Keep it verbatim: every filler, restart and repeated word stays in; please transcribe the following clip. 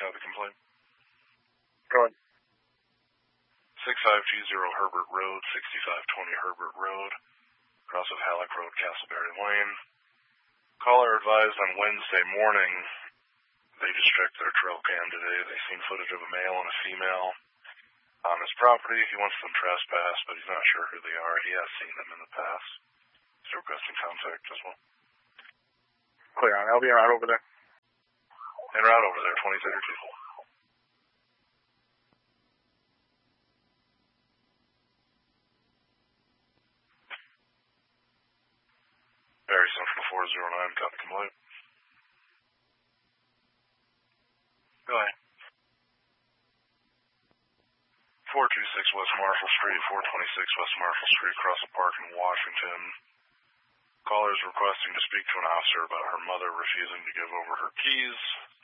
copy complaint. Go ahead. six five two zero Herbert Road, sixty-five twenty Herbert Road, cross of Halleck Road, Castleberry Lane. Caller advised on Wednesday morning they just checked their trail cam today. They seen footage of a male and a female on his property. He wants them trespass, but he's not sure who they are. He has seen them in the past. He's requesting contact as well. Clear on. I'll be right over there. En route over there, twenty thirty-two. Barry Central four zero nine, copy complaint. Go ahead. four two six West Marshall Street, four twenty-six West Marshall Street, across the park in Washington. Caller is requesting to speak to an officer about her mother refusing to give over her keys.